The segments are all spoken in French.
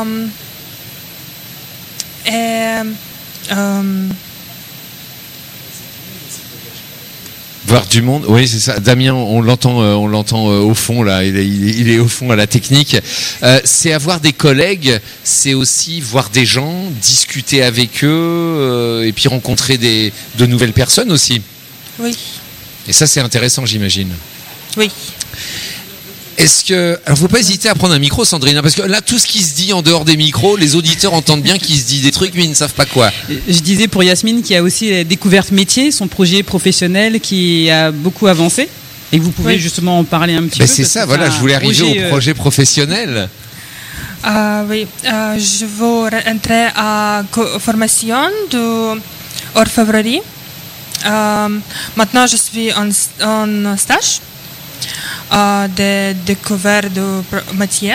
Et Voir du monde, oui c'est ça. Damien, on l'entend au fond là. Il est au fond à la technique. C'est avoir des collègues, c'est aussi voir des gens, discuter avec eux, et puis rencontrer de nouvelles personnes aussi. oui, Et ça c'est intéressant, j'imagine. oui. Alors faut pas hésiter à prendre un micro, Sandrine, parce que là tout ce qui se dit en dehors des micros, les auditeurs entendent bien qu'il se dit des trucs mais ils ne savent pas quoi. Je disais pour Yasmine qui a aussi découvert ce métier, son projet professionnel qui a beaucoup avancé et que vous pouvez justement en parler un petit peu. C'est ça, voilà, je voulais arriver au projet professionnel. Oui, je veux rentrer à formation de orfèvrerie. Maintenant, je suis en stage de découverte de métier.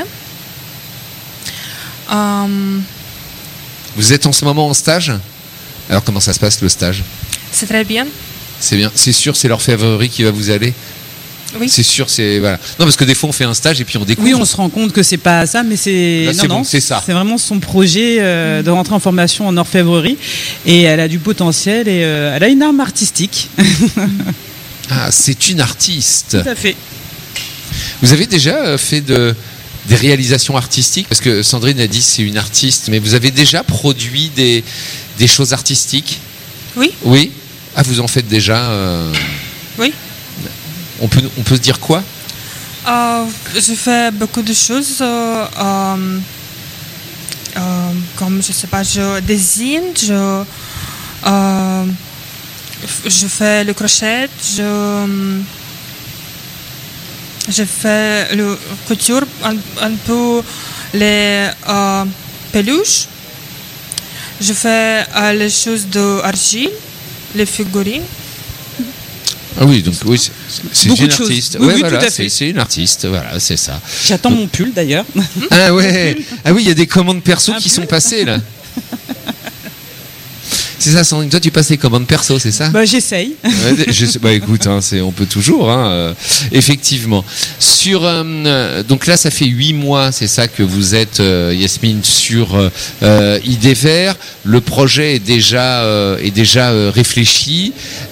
Vous êtes en ce moment en stage ? Alors comment ça se passe le stage ? C'est très bien. C'est bien. C'est sûr, c'est l'orfèvrerie qui va vous aller ? Oui. C'est sûr, c'est voilà. Non, parce que des fois on fait un stage et puis on découvre. Oui, on se rend compte que c'est pas ça, mais c'est là, c'est bon, c'est ça. C'est vraiment son projet de rentrer en formation en orfèvrerie et elle a du potentiel et elle a une âme artistique. Ah, c'est une artiste. Tout à fait. Vous avez déjà fait des réalisations artistiques ? Parce que Sandrine a dit c'est une artiste, mais vous avez déjà produit des choses artistiques ? Oui. Oui. Ah, vous en faites déjà Oui. On peut se dire quoi ? Je fais beaucoup de choses, comme je sais pas, je dessine, je fais le crochet, je fais le couture, un peu les peluches, je fais les choses d'argile, les figurines. Ah oui, donc oui, c'est Beaucoup une de choses. artiste. Oui, Ouais, oui, voilà, tout à fait. c'est une artiste, voilà, c'est ça. J'attends mon pull d'ailleurs. Ah ouais. Ah oui, il y a des commandes perso qui sont passées là. C'est ça, Sandrine. Toi, tu passes les commandes perso, c'est ça ? Bah, j'essaye. Ouais, écoute, on peut toujours, effectivement. Donc là, ça fait 8 mois, c'est ça que vous êtes, Yasmine, sur Idées Verts. Le projet est déjà réfléchi.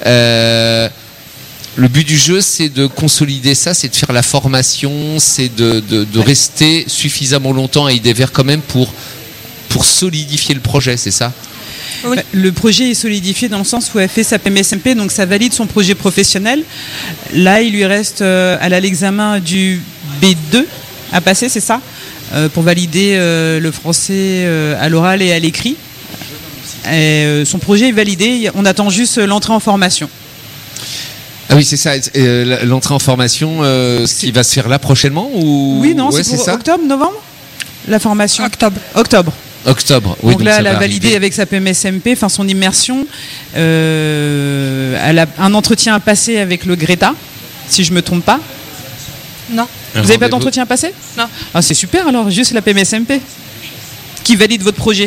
Le but du jeu, c'est de consolider ça, c'est de faire la formation, c'est de rester suffisamment longtemps à Idées Verts quand même pour solidifier le projet, c'est ça ? Oui. Le projet est solidifié dans le sens où elle fait sa PMSMP, donc ça valide son projet professionnel. Là, il lui reste l'examen du B2 à passer, c'est ça, pour valider le français à l'oral et à l'écrit. Son projet est validé, on attend juste l'entrée en formation. Ah oui, c'est ça, l'entrée en formation, ce qui va se faire là prochainement ou... Oui, non, ouais, c'est pour ça octobre, novembre, la formation. Octobre, oui. Donc là, ça elle a va validé arriver. avec sa PMSMP, enfin son immersion. Elle a un entretien à passer avec le Greta, si je me trompe pas. Non. Vous n'avez pas d'entretien à passer ? Non. Ah, c'est super alors, juste la PMSMP qui valide votre projet.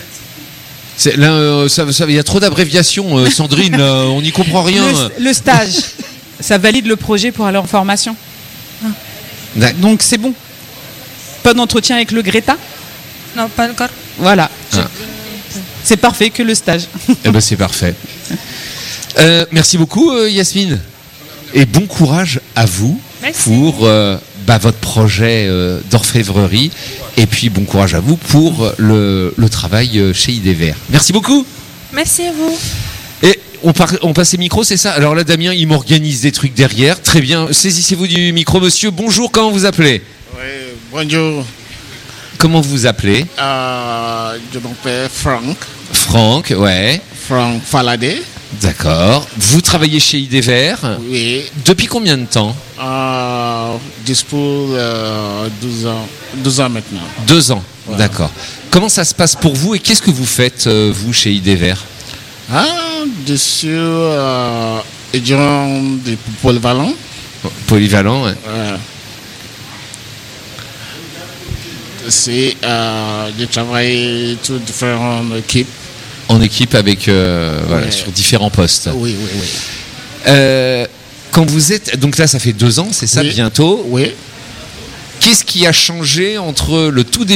Là, il y a trop d'abréviations, Sandrine, là, on n'y comprend rien. Le stage, ça valide le projet pour aller en formation. Donc c'est bon. Pas d'entretien avec le Greta ? Non, pas encore. Voilà. C'est parfait que le stage. Eh ben, c'est parfait. Merci beaucoup, Yasmine. Et bon courage à vous. Merci. Pour votre projet d'orfèvrerie. Et puis bon courage à vous pour le travail chez Idées Verts. Merci beaucoup. Merci à vous. Et on passe les micros, c'est ça ? Alors là, Damien, il m'organise des trucs derrière. Très bien. Saisissez-vous du micro, monsieur. Bonjour, comment vous appelez ? Oui, bonjour. Comment vous appelez ? Je m'appelle Franck. Franck, ouais. Franck Faladé. D'accord. Vous travaillez chez Idées Verts ? Oui. Depuis combien de temps ? Pour 12 ans maintenant. 2 ans, Voilà. d'accord. Comment ça se passe pour vous et qu'est-ce que vous faites, vous, chez Idées Verts ? Je suis étudiant de polyvalent. Polyvalent, ouais. Je travaille sur différentes équipes. En équipe avec, Ouais. sur différents postes. Oui. Quand vous êtes, donc là, ça fait 2 ans, c'est ça, Oui. bientôt. Oui. Qu'est-ce qui a changé entre le tout début